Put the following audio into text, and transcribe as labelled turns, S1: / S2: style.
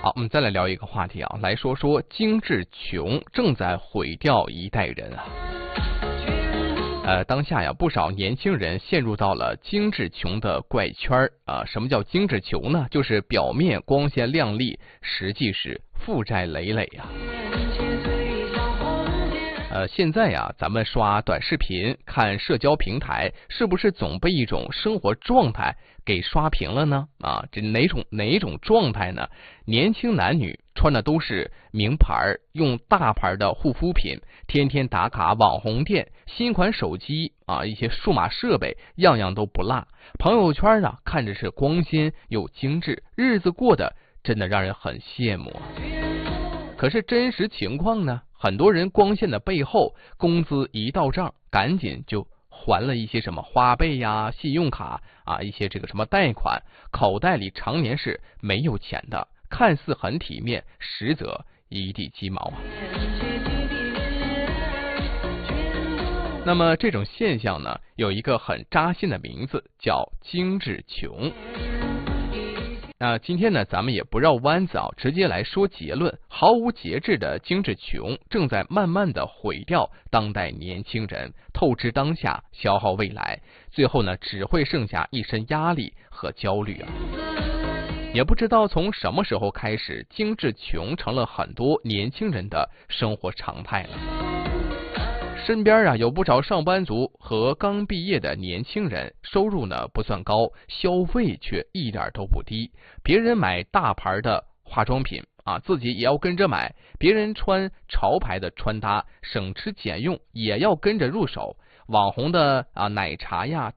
S1: 好，我们再来聊一个话题啊，来说说精致穷正在毁掉一代人啊。当下呀，不少年轻人陷入到了精致穷的怪圈啊。什么叫精致穷呢？就是表面光鲜亮丽，实际是负债累累呀。现在呀，咱们刷短视频、看社交平台，是不是总被一种生活状态给刷屏了呢？啊，这哪种状态呢？年轻男女穿的都是名牌，用大牌的护肤品，天天打卡网红店，新款手机啊，一些数码设备，样样都不落。朋友圈呢，看着是光鲜又精致，日子过得真的让人很羡慕。可是真实情况呢？很多人光鲜的背后，工资一到账，赶紧就还了一些什么花呗呀、信用卡啊，一些这个什么贷款，口袋里常年是没有钱的，看似很体面，实则一地鸡毛啊。那么这种现象呢，有一个很扎心的名字，叫精致穷。今天呢，咱们也不绕弯子啊，直接来说结论。毫无节制的精致穷正在慢慢的毁掉当代年轻人，透支当下，消耗未来，最后呢，只会剩下一身压力和焦虑啊。也不知道从什么时候开始，精致穷成了很多年轻人的生活常态了。身边有不少上班族和刚毕业的年轻人，收入呢不算高，消费却一点都不低。别人买大牌的化妆品啊，自己也要跟着买；别人穿潮牌的穿搭，省吃俭用也要跟着入手。网红的奶茶呀、